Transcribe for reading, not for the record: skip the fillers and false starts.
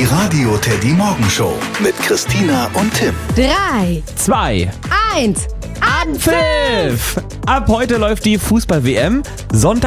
Radio Teddy Morgenshow mit Christina und Tim. 3, 2, 1, Anpfiff! Ab heute läuft die Fußball-WM. Sonntag